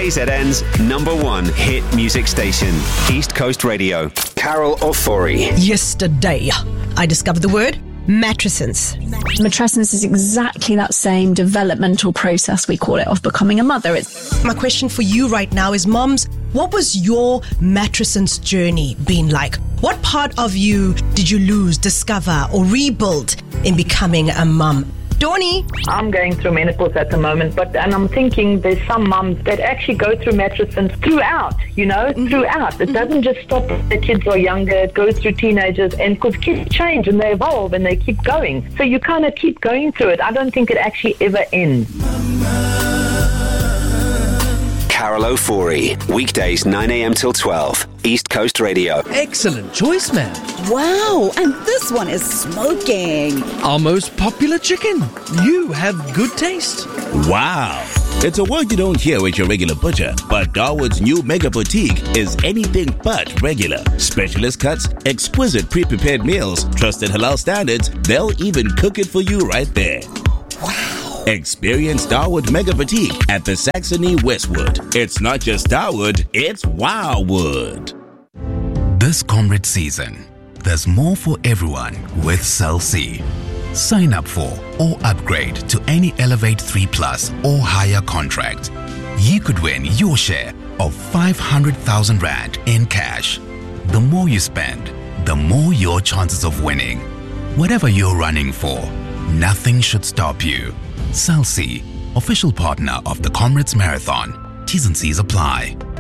KZN's #1 hit music station, East Coast Radio. Carol Ofori. Yesterday, I discovered the word matrescence. Matrescence is exactly that same developmental process, we call it, of becoming a mother. My question for you right now is, moms, what was your matrescence journey been like? What part of you did you lose, discover, or rebuild in becoming a mum? Dawny? I'm going through menopause at the moment, and I'm thinking there's some mums that actually go through matrescence throughout, throughout. It doesn't just stop when the kids are younger, it goes through teenagers, and because kids change and they evolve and they keep going. So you kind of keep going through it. I don't think it actually ever ends. Carol Ofori, weekdays 9 a.m. till 12, East Coast Radio. Excellent choice, man. Wow, and this one is smoking. Our most popular chicken. You have good taste. Wow. It's a word you don't hear at your regular butcher, but Darwood's new Mega Boutique is anything but regular. Specialist cuts, exquisite pre-prepared meals, trusted halal standards. They'll even cook it for you right there. Wow. Experience Darwood Mega Boutique at the Saxony Westwood. It's not just Darwood, it's Wowwood. This comrade season, there's more for everyone with Cell C. Sign up for or upgrade to any Elevate 3 Plus or higher contract. You could win your share of 500,000 Rand in cash. The more you spend, the more your chances of winning. Whatever you're running for, nothing should stop you. Cell C, official partner of the Comrades Marathon. T's and C's apply.